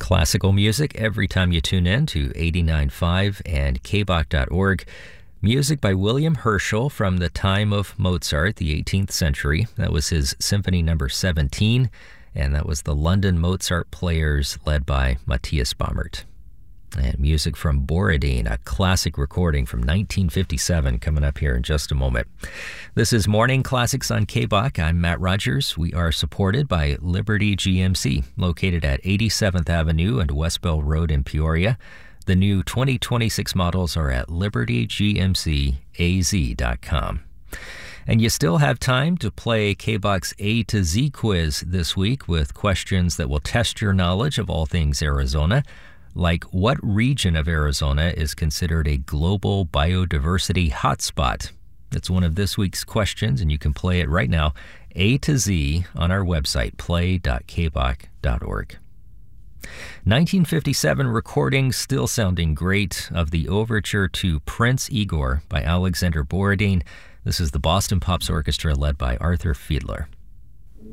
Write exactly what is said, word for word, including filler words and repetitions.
Classical music every time you tune in to eighty-nine point five and K B O C dot org. Music by William Herschel from the time of Mozart, the eighteenth century. That was his Symphony Number seventeen, and that was the London Mozart Players led by Matthias Baumert. And music from Borodin, a classic recording from nineteen fifty-seven, coming up here in just a moment. This is Morning Classics on K B O C. I'm Matt Rogers. We are supported by Liberty G M C, located at eighty-seventh Avenue and West Bell Road in Peoria. The new twenty twenty-six models are at liberty g m c a z dot com. And you still have time to play K B O C's A to Z quiz this week with questions that will test your knowledge of all things Arizona. Like, what region of Arizona is considered a global biodiversity hotspot? It's one of this week's questions, and you can play it right now, A to Z, on our website, play dot k b o c dot org. nineteen fifty-seven recording, still sounding great, of the overture to Prince Igor by Alexander Borodin. This is the Boston Pops Orchestra led by Arthur Fiedler.